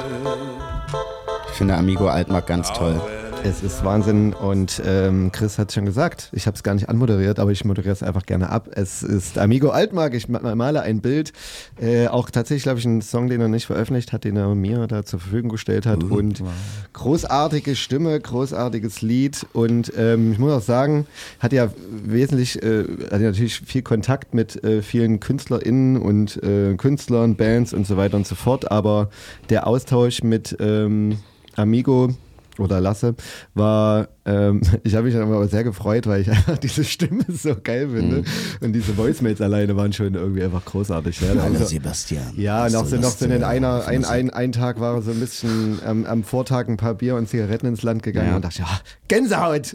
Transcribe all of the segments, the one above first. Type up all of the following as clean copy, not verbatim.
Ich finde Amigo Altmark ganz toll. Es ist Wahnsinn und Chris hat es schon gesagt, ich habe es gar nicht anmoderiert, aber ich moderiere es einfach gerne ab. Es ist Amigo Altmark, ich male ein Bild, auch tatsächlich, glaube ich, ein Song, den er nicht veröffentlicht hat, den er mir da zur Verfügung gestellt hat und großartige Stimme, großartiges Lied und ich muss auch sagen, hat ja natürlich viel Kontakt mit vielen KünstlerInnen und Künstlern, Bands und so weiter und so fort, aber der Austausch mit Amigo oder Lasse war, ich habe mich dann aber sehr gefreut, weil ich einfach diese Stimme so geil finde und diese Voicemails alleine waren schon irgendwie einfach großartig. Ja. Hallo Also, Sebastian. ja, noch so ein Tag war er so ein bisschen am Vortag ein paar Bier und Zigaretten ins Land gegangen und dachte, ja, Gänsehaut!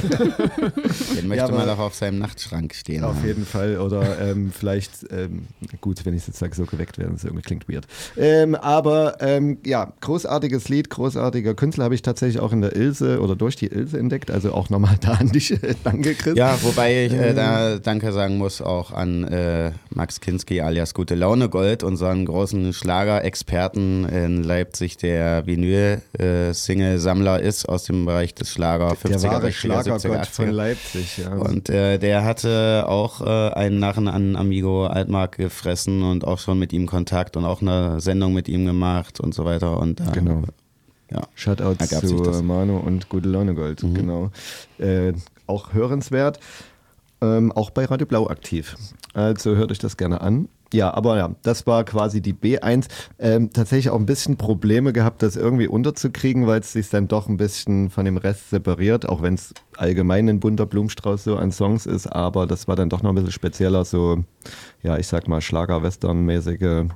Den möchte man doch auf seinem Nachtschrank stehen. Auf jeden Fall oder vielleicht, gut, wenn ich jetzt sage, so geweckt werden, das irgendwie klingt weird. Aber großartiges Lied, großartiger Künstler habe ich tatsächlich auch in der Ilse oder durch die Ilse entdeckt, also auch nochmal da an dich, danke Chris. Ja, wobei ich da Danke sagen muss auch an Max Kinski alias Gute Laune Gold, unseren großen Schlagerexperten in Leipzig, der Vinyl-Single-Sammler ist aus dem Bereich des Schlager 50er, der wahre 60er, 70er, Schlagergott 80er. von Leipzig. Ja. Und der hatte auch einen Narren an Amigo Altmark gefressen und auch schon mit ihm Kontakt und auch eine Sendung mit ihm gemacht und so weiter. Und genau. Ja, Shoutouts zu Manu und Gute Laune Gold, genau. Auch hörenswert, auch bei Radio Blau aktiv. Also hört euch das gerne an. Ja, aber ja, das war quasi die B1. Tatsächlich auch ein bisschen Probleme gehabt, das irgendwie unterzukriegen, weil es sich dann doch ein bisschen von dem Rest separiert, auch wenn es allgemein ein bunter Blumenstrauß so an Songs ist, aber das war dann doch noch ein bisschen spezieller, so, ja, ich sag mal Schlager-Western-mäßige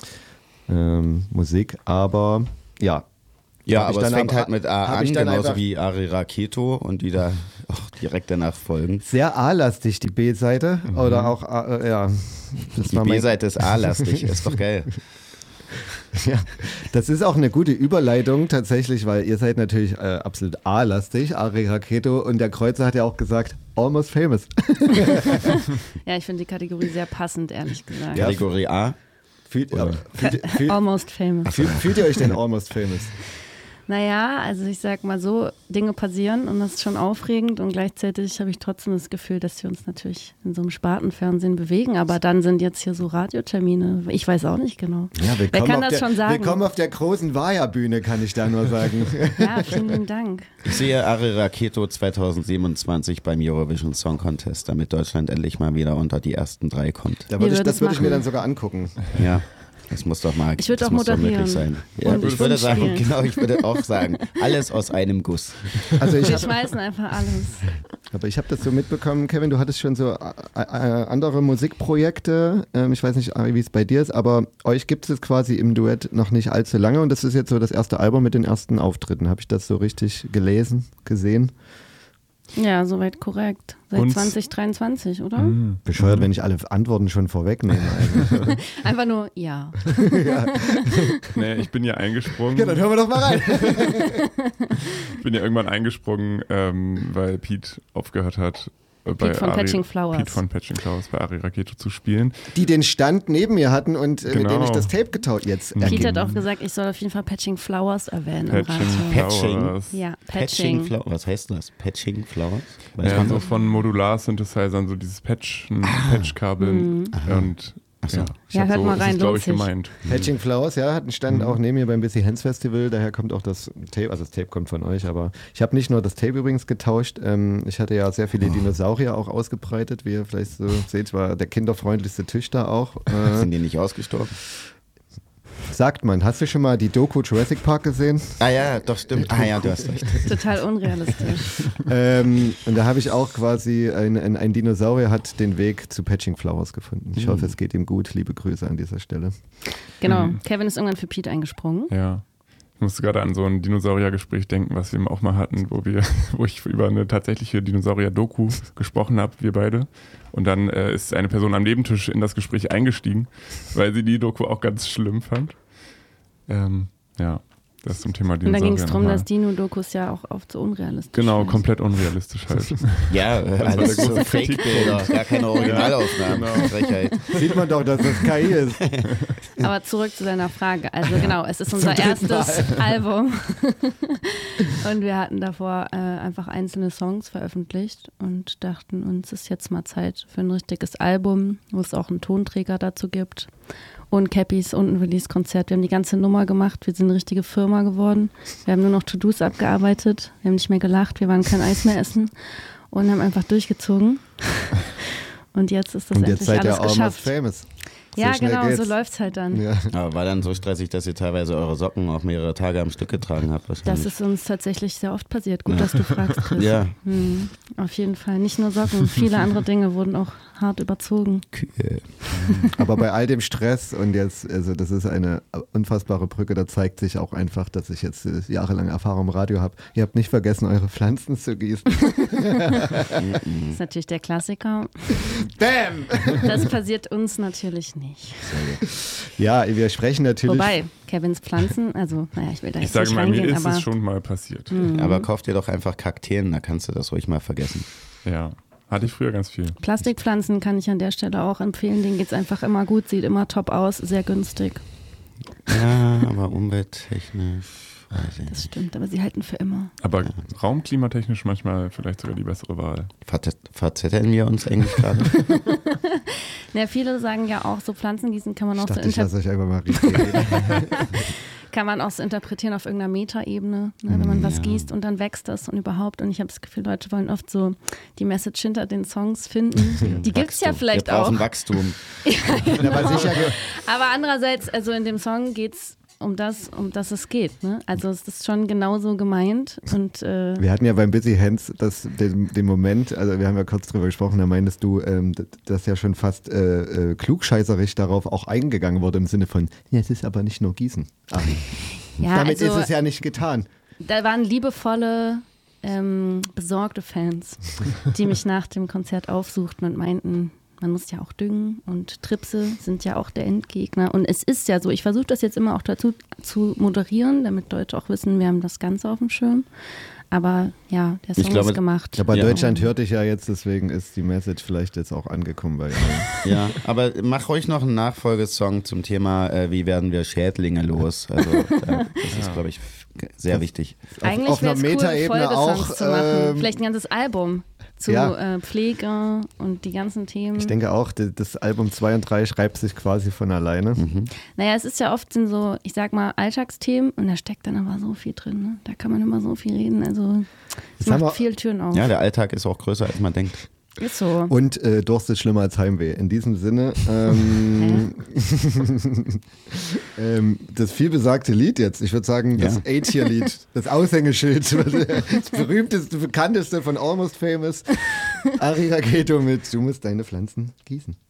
Musik, aber ja. Ja, aber es fängt halt mit A an, genauso wie Ari Raketo und die da auch direkt danach folgen. Sehr A-lastig, die B-Seite. Oder auch, ja. Die B-Seite ist A-lastig, ist doch geil. Ja, das ist auch eine gute Überleitung tatsächlich, weil ihr seid natürlich absolut A-lastig, Ari Raketo, und der Kreuzer hat ja auch gesagt, almost famous. Ja, ich finde die Kategorie sehr passend, ehrlich gesagt. Kategorie A? Almost famous. Fühlt ihr euch denn almost famous? Naja, also ich sag mal so, Dinge passieren und das ist schon aufregend und gleichzeitig habe ich trotzdem das Gefühl, dass wir uns natürlich in so einem Spartenfernsehen bewegen, aber dann sind jetzt hier so Radiotermine, ich weiß auch nicht genau. Ja, wer kann das schon sagen? Willkommen auf der großen Vaja-Bühne, kann ich da nur sagen. Ja, vielen Dank. Ich sehe Ari Raketo 2027 beim Eurovision Song Contest, damit Deutschland endlich mal wieder unter die ersten 3 kommt. Das würde ich mir dann sogar angucken. Ja. Das muss doch mal, ich würde auch moderieren. Möglich sein. Ja, ich würde sagen, genau, ich würde auch sagen, alles aus einem Guss. Also wir schmeißen einfach alles. Aber ich habe das so mitbekommen, Kevin, du hattest schon so andere Musikprojekte. Ich weiß nicht, wie es bei dir ist, aber euch gibt es quasi im Duett noch nicht allzu lange und das ist jetzt so das erste Album mit den ersten Auftritten. Habe ich das so richtig gesehen? Ja, soweit korrekt. Seit 2023, oder? Bescheuert, wenn ich alle Antworten schon vorwegnehme. Einfach nur ja. Ja. Nee, ich bin ja eingesprungen. Ja, dann hören wir doch mal rein. Ich bin ja irgendwann eingesprungen, weil Pete aufgehört hat, Pete von Patching Flowers bei Ari Raketo zu spielen. Die den Stand neben mir hatten und mit denen ich das Tape getauscht jetzt. Pete hat auch gesagt, ich soll auf jeden Fall Patching Flowers erwähnen im Radio. Patching? Ja, Patching. Was heißt das? Patching Flowers? Ja, so von Modular-Synthesizern, so dieses Patchkabeln und ja, hört mal rein, das ist, glaube ich, lohnt sich. gemeint. Patching Flowers, ja, hat einen Stand auch neben mir beim Busy Hands Festival, daher kommt auch das Tape, also das Tape kommt von euch, aber ich habe nicht nur das Tape übrigens getauscht, ich hatte ja sehr viele Dinosaurier auch ausgebreitet, wie ihr vielleicht so seht, war der kinderfreundlichste Tisch da auch. Sind die nicht ausgestorben? Sagt man, hast du schon mal die Doku Jurassic Park gesehen? Ah ja, doch, stimmt. Ah ja, du hast recht. Total unrealistisch. Und da habe ich auch quasi, ein Dinosaurier hat den Weg zu Patching Flowers gefunden. Ich hoffe, es geht ihm gut. Liebe Grüße an dieser Stelle. Genau, Kevin ist irgendwann für Pete eingesprungen. Ja. Ich musste gerade an so ein Dinosaurier-Gespräch denken, was wir auch mal hatten, wo ich über eine tatsächliche Dinosaurier-Doku gesprochen habe, wir beide. Und dann ist eine Person am Nebentisch in das Gespräch eingestiegen, weil sie die Doku auch ganz schlimm fand. Ja, Das zum Thema Und da Dinosaurier ging es darum, nochmal. dass Dino-Dokus ja auch oft so unrealistisch Genau, sind. komplett unrealistisch halt. Ja, alles so Fake-Bilder, gar keine Originalaufnahmen. Genau. Frechheit. Sieht man doch, dass das KI ist. Aber zurück zu deiner Frage. Also genau, es ist unser erstes Album. Und wir hatten davor einfach einzelne Songs veröffentlicht und dachten uns, es ist jetzt mal Zeit für ein richtiges Album, wo es auch einen Tonträger dazu gibt. Und Cappies und ein Release-Konzert. Wir haben die ganze Nummer gemacht, wir sind eine richtige Firma geworden. Wir haben nur noch To-Dos abgearbeitet, wir haben nicht mehr gelacht, wir waren kein Eis mehr essen und haben einfach durchgezogen. Und jetzt ist das Und endlich jetzt seid ihr alles almost geschafft. famous. Ja, schnell genau, geht's. so läuft's halt dann. Ja. Aber war dann so stressig, dass ihr teilweise eure Socken auch mehrere Tage am Stück getragen habt? Das Wahrscheinlich. ist uns tatsächlich sehr oft passiert. Gut, dass du fragst, Chris. Ja. Auf jeden Fall. Nicht nur Socken, viele andere Dinge wurden auch hart überzogen. Kühe. Aber bei all dem Stress und jetzt, also das ist eine unfassbare Brücke, da zeigt sich auch einfach, dass ich jetzt jahrelange Erfahrung im Radio habe. Ihr habt nicht vergessen, eure Pflanzen zu gießen. Das ist natürlich der Klassiker. Bam! Das passiert uns natürlich nicht. Ja, wir sprechen natürlich. Wobei, Kevins Pflanzen, also, naja, ich will da Ich jetzt sage nicht mal, mir reingehen, ist aber es schon mal passiert. Aber kauf dir doch einfach Kakteen, da kannst du das ruhig mal vergessen. Ja, hatte ich früher ganz viel. Plastikpflanzen kann ich an der Stelle auch empfehlen. Denen geht es einfach immer gut, sieht immer top aus, sehr günstig. Ja, aber umwelttechnisch, weiß ich Das nicht. stimmt, aber sie halten für immer. Aber raumklimatechnisch manchmal vielleicht sogar die bessere Wahl. Verzetteln wir uns eigentlich gerade? Ja, viele sagen ja auch, so Pflanzengießen kann man Ich auch so dachte, ich lasse euch einfach mal richtig reden. kann man auch so interpretieren auf irgendeiner Metaebene, ne, wenn man was gießt und dann wächst das und überhaupt. Und ich habe das Gefühl, Leute wollen oft so die Message hinter den Songs finden. Die gibt es ja Wachstum. vielleicht wir auch. brauchen Wachstum. Ja, aber sicher, Aber andererseits, also in dem Song geht es um das es geht. Ne? Also es ist schon genauso gemeint. Und wir hatten ja beim Busy Hands den Moment, also wir haben ja kurz drüber gesprochen, da meintest du, dass ja schon fast klugscheißerisch darauf auch eingegangen wurde im Sinne von, ja, es ist aber nicht nur Gießen. ja, Damit also, ist es ja nicht getan. da waren liebevolle, besorgte Fans, die mich nach dem Konzert aufsuchten und meinten, man muss ja auch düngen und Tripse sind ja auch der Endgegner. Und es ist ja so, ich versuche das jetzt immer auch dazu zu moderieren, damit Leute auch wissen, wir haben das Ganze auf dem Schirm. Aber ja, der Song glaube, ist gemacht. Aber Ja. Deutschland hört dich ja jetzt, deswegen ist die Message vielleicht jetzt auch angekommen bei allen. Ja, aber mach ruhig noch einen Nachfolgesong zum Thema, wie werden wir Schädlinge los? Also das ist, glaube ich, sehr wichtig. Eigentlich auf wäre einer es cool, Metaebene Folgesongs auch, zu machen. Vielleicht ein ganzes Album zu ja. Pflege und die ganzen Themen. Ich denke auch, das Album 2 und 3 schreibt sich quasi von alleine. Naja, es ist ja oft sind so, ich sag mal, Alltagsthemen und da steckt dann aber so viel drin. Ne? Da kann man immer so viel reden. Also es Jetzt haben wir- macht viel Türen auf. Ja, der Alltag ist auch größer, als man denkt. Ist so. Und Durst ist schlimmer als Heimweh. In diesem Sinne, das vielbesagte Lied jetzt, ich würde sagen, das Ja. A-Tier-Lied, das Aushängeschild, das berühmteste, bekannteste von Almost Famous, Ari Raketo mit Du musst deine Pflanzen gießen.